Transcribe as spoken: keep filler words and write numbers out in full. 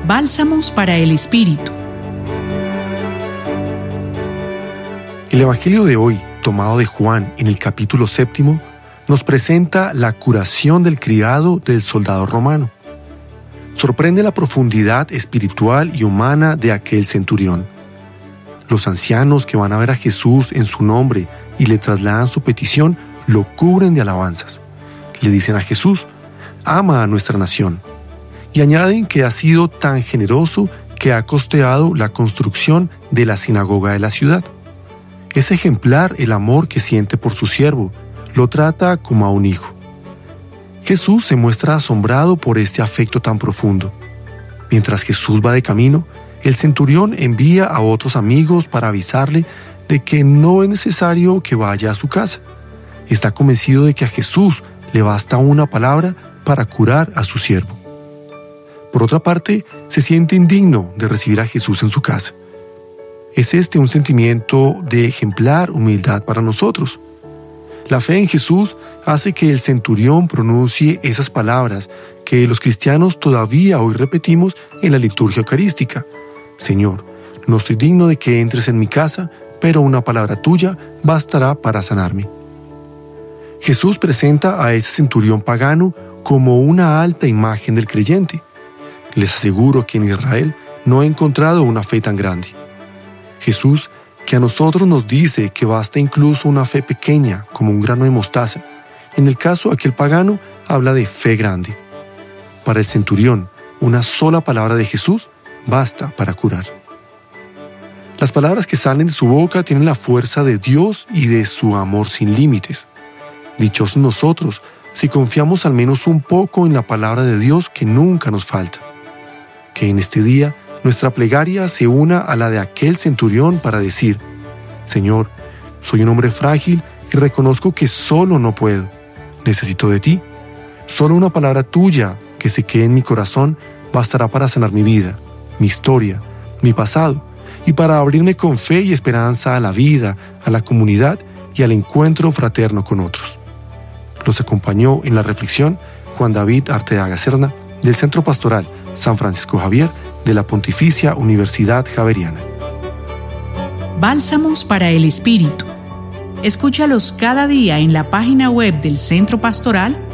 Bálsamos para el Espíritu. El Evangelio de hoy, tomado de Juan en el capítulo séptimo, nos presenta la curación del criado del soldado romano. Sorprende la profundidad espiritual y humana de aquel centurión. Los ancianos que van a ver a Jesús en su nombre y le trasladan su petición, lo cubren de alabanzas. Le dicen a Jesús: ama a nuestra nación. Y añaden que ha sido tan generoso que ha costeado la construcción de la sinagoga de la ciudad. Es ejemplar el amor que siente por su siervo, lo trata como a un hijo. Jesús se muestra asombrado por este afecto tan profundo. Mientras Jesús va de camino, el centurión envía a otros amigos para avisarle de que no es necesario que vaya a su casa. Está convencido de que a Jesús le basta una palabra para curar a su siervo. Por otra parte, se siente indigno de recibir a Jesús en su casa. Es este un sentimiento de ejemplar humildad para nosotros. La fe en Jesús hace que el centurión pronuncie esas palabras que los cristianos todavía hoy repetimos en la liturgia eucarística. Señor, no soy digno de que entres en mi casa, pero una palabra tuya bastará para sanarme. Jesús presenta a ese centurión pagano como una alta imagen del creyente. Les aseguro que en Israel no he encontrado una fe tan grande. Jesús, que a nosotros nos dice que basta incluso una fe pequeña como un grano de mostaza, en el caso de aquel pagano habla de fe grande. Para el centurión, una sola palabra de Jesús basta para curar. Las palabras que salen de su boca tienen la fuerza de Dios y de su amor sin límites. Dichosos nosotros si confiamos al menos un poco en la palabra de Dios que nunca nos falta. Que en este día nuestra plegaria se una a la de aquel centurión para decir: Señor, soy un hombre frágil y reconozco que solo no puedo. Necesito de ti. Solo una palabra tuya que se quede en mi corazón bastará para sanar mi vida, mi historia, mi pasado, y para abrirme con fe y esperanza a la vida, a la comunidad y al encuentro fraterno con otros. Los acompañó en la reflexión Juan David Arteaga Serna, del Centro Pastoral San Francisco Javier de la Pontificia Universidad Javeriana. Bálsamos para el Espíritu. Escúchalos cada día en la página web del Centro Pastoral